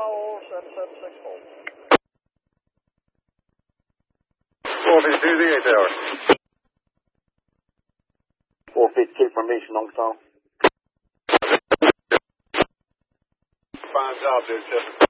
Owl 7764. 452, the 8 hour. 452 formation, Longstone. Fine job, dude.